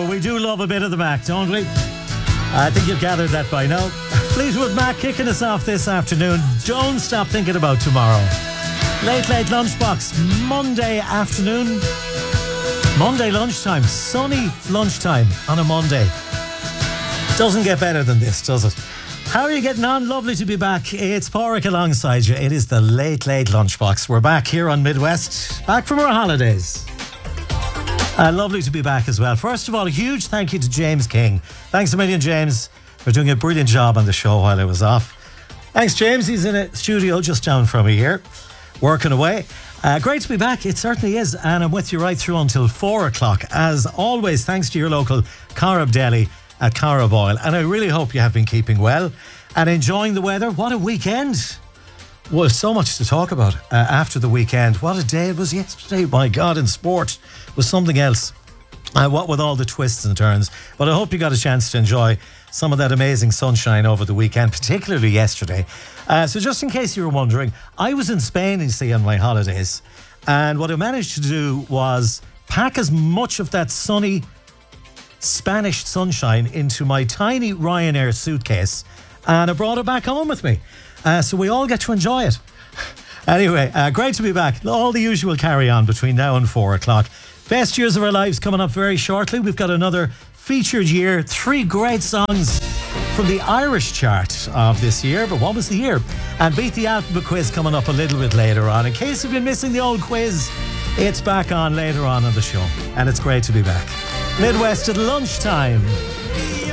we do love a bit of the Mac, don't we? I think you've gathered that by now. Fleetwood Mac kicking us off this afternoon. Don't stop thinking about tomorrow. Late lunchbox, Monday afternoon. Monday lunchtime, sunny lunchtime on a Monday. Doesn't get better than this, does it? How are you getting on? Lovely to be back. It's Porrick alongside you. It is the late lunchbox. We're back here on Midwest, back from our holidays. Lovely to be back as well. First of all, a huge thank you to James King. Thanks a million, James, for doing a brilliant job on the show while I was off. Thanks, James. He's in a studio just down from me here, working away. Great to be back. It certainly is. And I'm with you right through until 4 o'clock. As always, thanks to your local Carib Deli at Carib Oil. And I really hope you have been keeping well and enjoying the weather. What a weekend. Well, so much to talk about after the weekend. What a day it was yesterday. My God, in sport was something else. What with all the twists and turns. But I hope you got a chance to enjoy some of that amazing sunshine over the weekend, particularly yesterday. So just in case you were wondering, I was in Spain, you see, on my holidays. And what I managed to do was pack as much of that sunny Spanish sunshine into my tiny Ryanair suitcase. And I brought it back home with me. So we all get to enjoy it. Anyway, great to be back. All the usual carry on between now and 4 o'clock. Best years of our lives coming up very shortly. We've got another featured year. 3 great songs from the Irish chart of this year. But what was the year? And Beat the Alphabet quiz coming up a little bit later on. In case you've been missing the old quiz, it's back on later on in the show. And it's great to be back. Midwest at lunchtime.